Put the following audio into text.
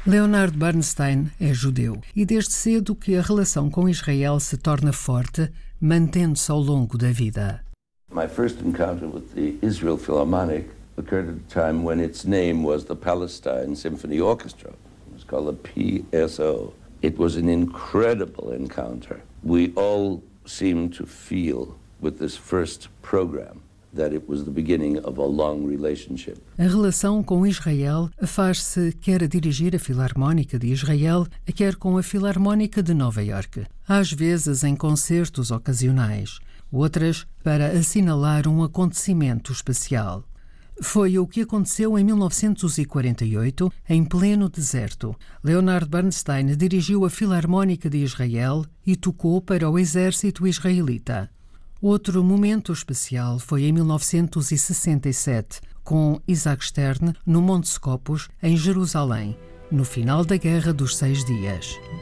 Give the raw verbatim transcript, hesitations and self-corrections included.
Leonard Bernstein é judeu e desde cedo que a relação com Israel se torna forte, mantendo-se ao longo da vida. My first encounter with the Israel Philharmonic occurred at a time when its name was the Palestine Symphony Orchestra. It was called the P S O. It was an incredible encounter. We all seemed to feel with this first program that it was the beginning of a long relationship. A relação com Israel faz-se quer a dirigir a Filarmónica de Israel, quer com a Filarmónica de Nova Iorque. Às vezes em concertos ocasionais, outras para assinalar um acontecimento especial. Foi o que aconteceu em mil novecentos e quarenta e oito, em pleno deserto. Leonard Bernstein dirigiu a Filarmónica de Israel e tocou para o exército israelita. Outro momento especial foi em mil novecentos e sessenta e sete, com Isaac Stern no Monte Scopus, em Jerusalém, no final da Guerra dos Seis Dias.